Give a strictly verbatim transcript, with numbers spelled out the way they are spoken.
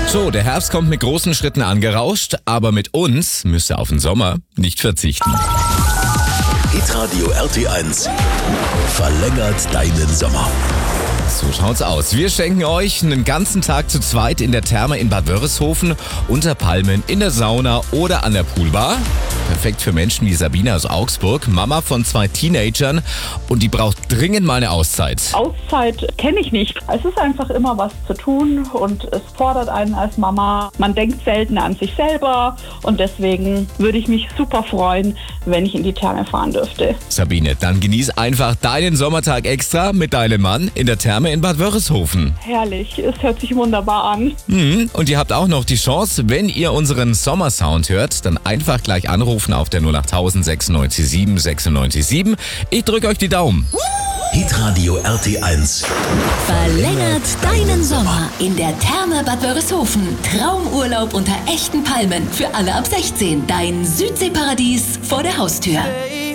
So, der Herbst kommt mit großen Schritten angerauscht, aber mit uns müsst ihr auf den Sommer nicht verzichten. Hitradio R T eins verlängert deinen Sommer. So schaut's aus. Wir schenken euch einen ganzen Tag zu zweit in der Therme in Bad Wörishofen, unter Palmen, in der Sauna oder an der Poolbar. Perfekt für Menschen wie Sabine aus Augsburg, Mama von zwei Teenagern, und die braucht dringend mal eine Auszeit. Auszeit kenne ich nicht. Es ist einfach immer was zu tun und es fordert einen als Mama. Man denkt selten an sich selber und deswegen würde ich mich super freuen, wenn ich in die Therme fahren dürfte. Sabine, dann genieß einfach deinen Sommertag extra mit deinem Mann in der Therme in Bad Wörishofen. Herrlich, es hört sich wunderbar an. Mhm. Und ihr habt auch noch die Chance, wenn ihr unseren Sommersound hört, dann einfach gleich anrufen auf der null acht tausend sechsundneunzig sieben sechsundneunzig sieben. Ich drücke euch die Daumen. Hitradio R T eins verlängert deinen Sommer in der Therme Bad Wörishofen. Traumurlaub unter echten Palmen für alle ab sechzehn. Dein Südseeparadies vor der Haustür.